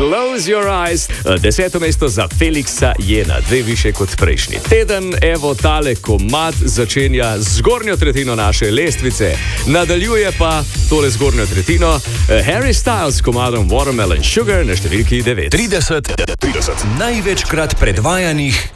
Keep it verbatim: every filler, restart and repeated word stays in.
Close Your Eyes. Deseto mesto za Felixa je na dve više kot prejšnji teden. Evo, tale komad začenja zgornjo tretjino naše lestvice. Nadaljuje pa tole zgornjo tretjino Harry Styles s komadom Watermelon Sugar na številki devet. trideset, trideset največkrat predvajanih